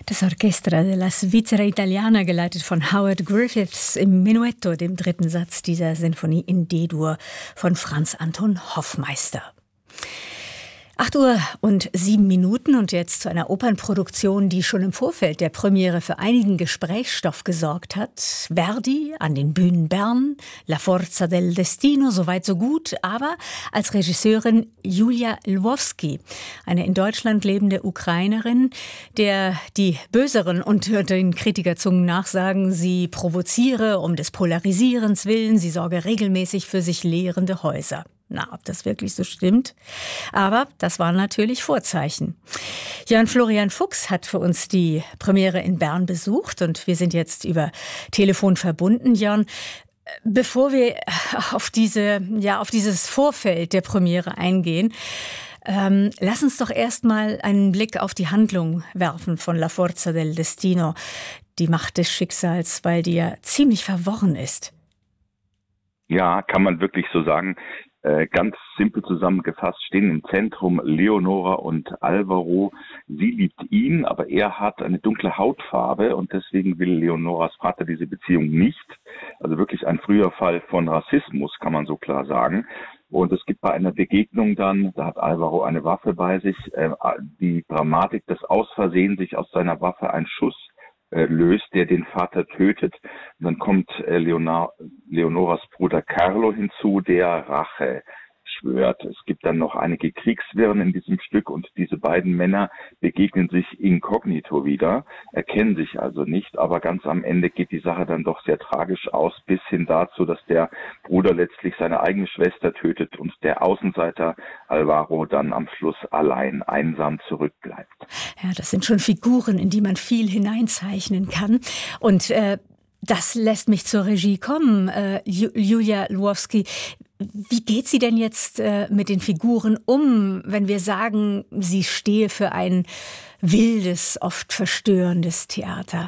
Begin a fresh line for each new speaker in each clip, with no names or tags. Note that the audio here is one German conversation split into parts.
Das Orchestra della Svizzera Italiana, geleitet von Howard Griffiths im Menuetto, dem dritten Satz dieser Sinfonie in D-Dur von Franz Anton Hoffmeister. 8:07 und jetzt zu einer Opernproduktion, die schon im Vorfeld der Premiere für einigen Gesprächsstoff gesorgt hat. Verdi an den Bühnen Bern, La Forza del Destino, soweit so gut, aber als Regisseurin Julia Lwowski, eine in Deutschland lebende Ukrainerin, der die Böseren unter den Kritikerzungen nachsagen, sie provoziere um des Polarisierens willen, sie sorge regelmäßig für sich leerende Häuser. Na, ob das wirklich so stimmt? Aber das waren natürlich Vorzeichen. Jörn Florian Fuchs hat für uns die Premiere in Bern besucht und wir sind jetzt über Telefon verbunden. Jörn, bevor wir auf dieses Vorfeld der Premiere eingehen, lass uns doch erstmal einen Blick auf die Handlung werfen von La Forza del Destino, die Macht des Schicksals, weil die ja ziemlich verworren ist.
Ja, kann man wirklich so sagen. Ganz simpel zusammengefasst stehen im Zentrum Leonora und Alvaro. Sie liebt ihn, aber er hat eine dunkle Hautfarbe und deswegen will Leonoras Vater diese Beziehung nicht. Also wirklich ein früher Fall von Rassismus, kann man so klar sagen. Und es gibt bei einer Begegnung dann, da hat Alvaro eine Waffe bei sich, die Dramatik, dass aus Versehen sich aus seiner Waffe ein Schuss löst, der den Vater tötet. Und dann kommt Leonoras Bruder Carlo hinzu, der Rache schwört. Es gibt dann noch einige Kriegswirren in diesem Stück und diese beiden Männer begegnen sich inkognito wieder, erkennen sich also nicht, aber ganz am Ende geht die Sache dann doch sehr tragisch aus, bis hin dazu, dass der Bruder letztlich seine eigene Schwester tötet und der Außenseiter Alvaro dann am Schluss allein, einsam zurückbleibt.
Ja, das sind schon Figuren, in die man viel hineinzeichnen kann und das lässt mich zur Regie kommen. Julia Lwowski, wie geht sie denn jetzt mit den Figuren um, wenn wir sagen, sie stehe für ein wildes, oft verstörendes Theater?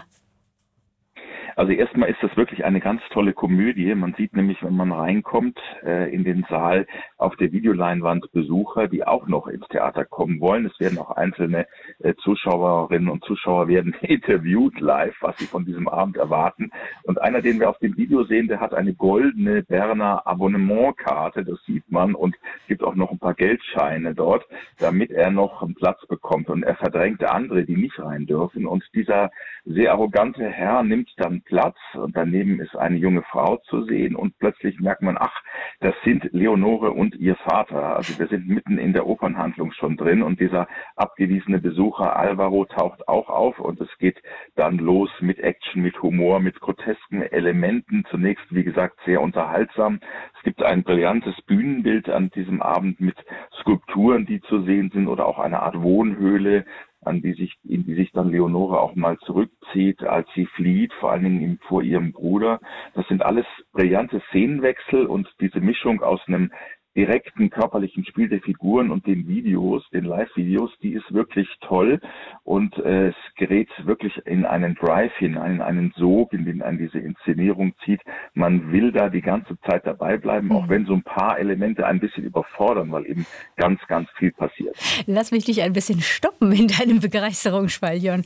Also erstmal ist das wirklich eine ganz tolle Komödie. Man sieht nämlich, wenn man reinkommt in den Saal, auf der Videoleinwand Besucher, die auch noch ins Theater kommen wollen. Es werden auch einzelne Zuschauerinnen und Zuschauer werden interviewt live, was sie von diesem Abend erwarten. Und einer, den wir auf dem Video sehen, der hat eine goldene Berner Abonnementkarte, das sieht man. Und es gibt auch noch ein paar Geldscheine dort, damit er noch einen Platz bekommt. Und er verdrängt andere, die nicht rein dürfen. Und dieser sehr arrogante Herr nimmt dann Platz und daneben ist eine junge Frau zu sehen und plötzlich merkt man, ach, das sind Leonore und ihr Vater. Also wir sind mitten in der Opernhandlung schon drin und dieser abgewiesene Besucher Alvaro taucht auch auf und es geht dann los mit Action, mit Humor, mit grotesken Elementen. Zunächst, wie gesagt, sehr unterhaltsam. Es gibt ein brillantes Bühnenbild an diesem Abend mit Skulpturen, die zu sehen sind oder auch eine Art Wohnhöhle, in die sich dann Leonore auch mal zurückzieht, als sie flieht, vor allen Dingen vor ihrem Bruder. Das sind alles brillante Szenenwechsel und diese Mischung aus einem direkten körperlichen Spiel der Figuren und den Videos, den Live-Videos, die ist wirklich toll und es gerät wirklich in einen Drive hinein, in einen Sog, in den einen diese Inszenierung zieht. Man will da die ganze Zeit dabei bleiben, auch wenn so ein paar Elemente ein bisschen überfordern, weil eben ganz, ganz viel passiert.
Lass mich dich ein bisschen stoppen in deinem Begeisterungsschwall, Jörn,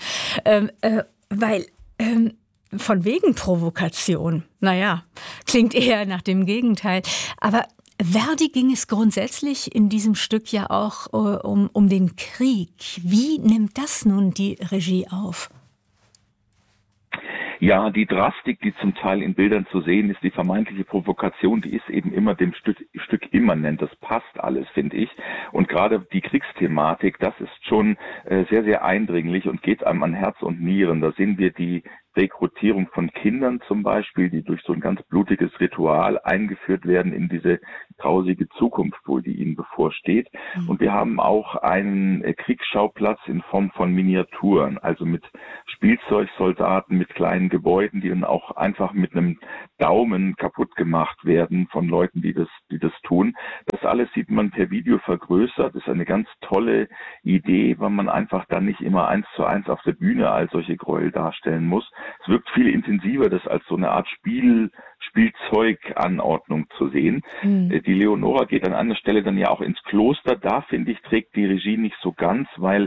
weil von wegen Provokation, naja, klingt eher nach dem Gegenteil, aber Verdi ging es grundsätzlich in diesem Stück ja auch um den Krieg. Wie nimmt das nun die Regie auf?
Ja, die Drastik, die zum Teil in Bildern zu sehen ist, die vermeintliche Provokation, die ist eben immer dem Stück immanent. Das passt alles, finde ich. Und gerade die Kriegsthematik, das ist schon sehr, sehr eindringlich und geht einem an Herz und Nieren. Da sehen wir die Rekrutierung von Kindern zum Beispiel, die durch so ein ganz blutiges Ritual eingeführt werden in diese grausige Zukunft, wohl die ihnen bevorsteht. Und wir haben auch einen Kriegsschauplatz in Form von Miniaturen, also mit Spielzeugsoldaten, mit kleinen Gebäuden, die dann auch einfach mit einem Daumen kaputt gemacht werden von Leuten, die das tun. Das alles sieht man per Video vergrößert. Das ist eine ganz tolle Idee, weil man einfach dann nicht immer 1:1 auf der Bühne all solche Gräuel darstellen muss. Es wirkt viel intensiver, das als so eine Art Spielzeuganordnung zu sehen. Die Leonora geht an einer Stelle dann ja auch ins Kloster. Da, finde ich, trägt die Regie nicht so ganz, weil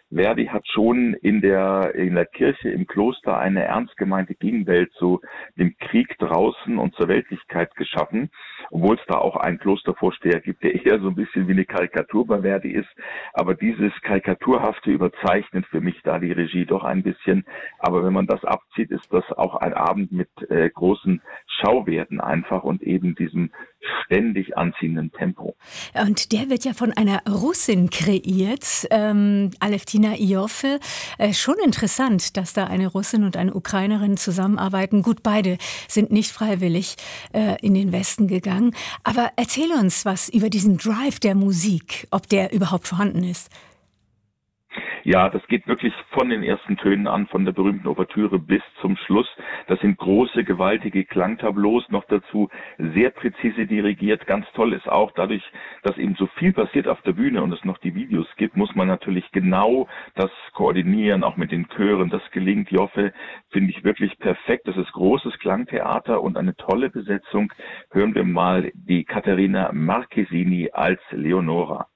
Verdi hat schon in der Kirche, im Kloster eine ernst gemeinte Gegenwelt zu dem Krieg draußen und zur Weltlichkeit geschaffen, obwohl es da auch einen Klostervorsteher gibt, der eher so ein bisschen wie eine Karikatur bei Verdi ist. Aber dieses Karikaturhafte überzeichnet für mich da die Regie doch ein bisschen. Aber wenn man das abzieht, ist das auch ein Abend mit großen Schauwerten einfach und eben diesem ständig anziehenden Tempo.
Und der wird ja von einer Russin kreiert, Aleftina Ioffe. Schon interessant, dass da eine Russin und eine Ukrainerin zusammenarbeiten. Gut, beide sind nicht freiwillig in den Westen gegangen. Aber erzähl uns was über diesen Drive der Musik, ob der überhaupt vorhanden ist.
Ja, das geht wirklich von den ersten Tönen an, von der berühmten Ouvertüre bis zum Schluss. Das sind große, gewaltige Klangtableaus, noch dazu sehr präzise dirigiert. Ganz toll ist auch, dadurch, dass eben so viel passiert auf der Bühne und es noch die Videos gibt, muss man natürlich genau das koordinieren, auch mit den Chören. Das gelingt Ioffe, finde ich wirklich perfekt. Das ist großes Klangtheater und eine tolle Besetzung. Hören wir mal die Caterina Marchesini als Leonora.